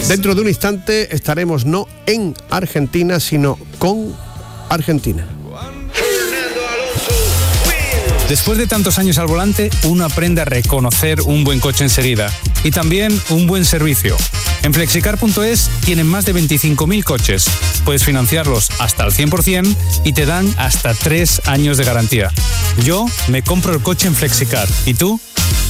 Dentro de un instante estaremos no en Argentina, sino con Argentina. Después de tantos años al volante, uno aprende a reconocer un buen coche enseguida y también un buen servicio. En Flexicar.es tienen más de 25.000 coches. Puedes financiarlos hasta el 100% y te dan hasta 3 años de garantía. Yo me compro el coche en Flexicar. ¿Y tú?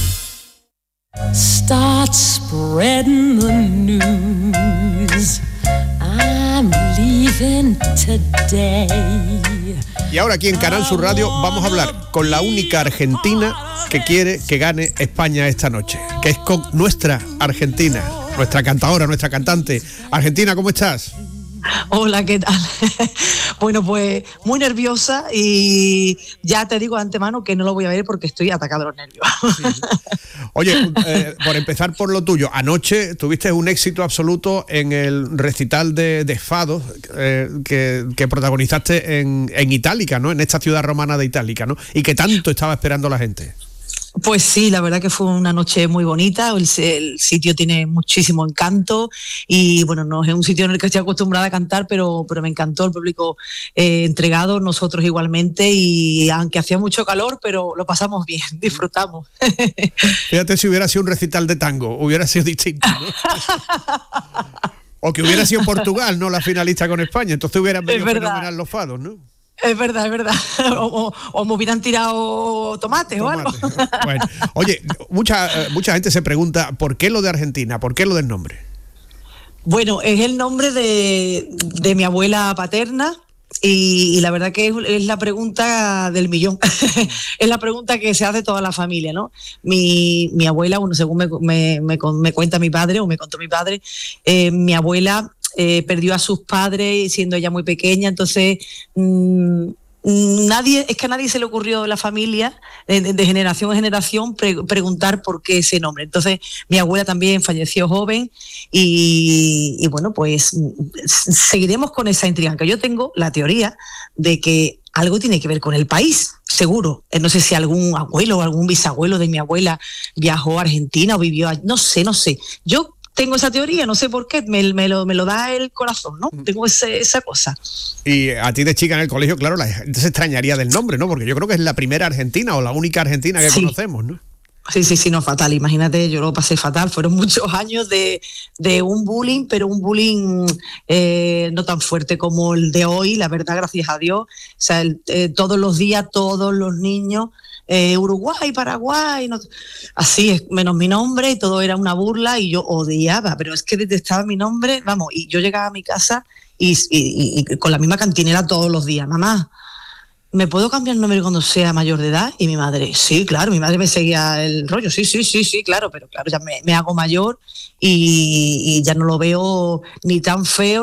Start spreading the news. I'm leaving today. Y ahora aquí en Canal Sur Radio vamos a hablar con la única argentina que quiere que gane España esta noche, que es con nuestra Argentina, nuestra cantadora, nuestra cantante. Argentina, ¿cómo estás? Hola, ¿qué tal? Bueno, pues muy nerviosa y ya te digo de antemano que no lo voy a ver porque estoy atacada de los nervios. Sí. Oye, por empezar por lo tuyo, anoche tuviste un éxito absoluto en el recital de Fado que protagonizaste en Itálica, ¿no? En esta ciudad romana de Itálica, ¿no? Y que tanto estaba esperando la gente. Pues sí, la verdad que fue una noche muy bonita, el sitio tiene muchísimo encanto y bueno, no es un sitio en el que estoy acostumbrada a cantar, pero me encantó el público entregado, nosotros igualmente, y aunque hacía mucho calor, pero lo pasamos bien, disfrutamos. Fíjate, si hubiera sido un recital de tango, hubiera sido distinto, ¿no? O que hubiera sido Portugal, ¿no? La finalista con España, entonces hubieran venido fenomenal los fados, ¿no? Es verdad. O me hubieran tirado tomates o algo. Bueno, oye, mucha gente se pregunta ¿por qué lo de Argentina? ¿Por qué lo del nombre? Bueno, es el nombre de mi abuela paterna y la verdad que es la pregunta del millón. Es la pregunta que se hace toda la familia, ¿no? Mi abuela, bueno, según me cuenta mi padre, o me contó mi padre, mi abuela perdió a sus padres siendo ella muy pequeña, entonces a nadie se le ocurrió de la familia de generación en generación preguntar por qué ese nombre. Entonces mi abuela también falleció joven y bueno, pues seguiremos con esa intriga, que yo tengo la teoría de que algo tiene que ver con el país, seguro. No sé si algún abuelo o algún bisabuelo de mi abuela viajó a Argentina o vivió allí, no sé. Yo tengo esa teoría, no sé por qué, me lo da el corazón, ¿no? Tengo esa cosa. Y a ti de chica en el colegio, claro, la gente se extrañaría del nombre, ¿no? Porque yo creo que es la primera argentina o la única argentina que conocemos, ¿no? Sí, no, fatal. Imagínate, yo lo pasé fatal. Fueron muchos años de un bullying, pero un bullying no tan fuerte como el de hoy, la verdad, gracias a Dios. O sea, todos los días, todos los niños, Uruguay, Paraguay, no, así es, menos mi nombre, y todo era una burla y yo odiaba, pero es que detestaba mi nombre, vamos, y yo llegaba a mi casa y con la misma cantinera todos los días, mamá, ¿me puedo cambiar el nombre cuando sea mayor de edad? Y mi madre, sí, claro, mi madre me seguía el rollo, sí, claro, pero claro, ya me hago mayor y ya no lo veo ni tan feo